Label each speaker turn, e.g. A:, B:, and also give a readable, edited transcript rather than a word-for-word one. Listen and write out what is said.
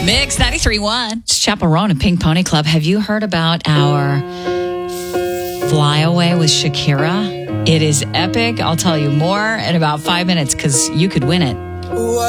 A: Mix 93.1. It's Chaperone and Pink Pony Club. Have you heard about our flyaway with Shakira? It is epic. I'll tell you more in about 5 minutes because you could win it.